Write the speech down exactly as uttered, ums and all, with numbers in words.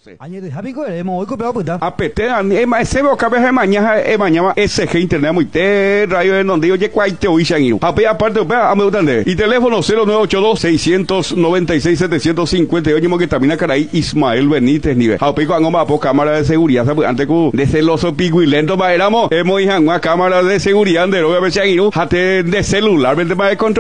José. Año de Javico, hemos hoy copiado puta. Apete, ema ese boca ve mañana e mañana S G internet muy te radio en donde oye cuaite hoy shangiru. Ape aparte opea ame utande. Y teléfono cero nueve ocho dos seis nueve seis siete cinco ocho mo que también caray Ismael Benítez nivel. Ape con ngoma po cámara de seguridad, antes que de celoso piguilento ba éramos hemos hija una cámara de seguridad de roba shangiru, hate de celular, vente para control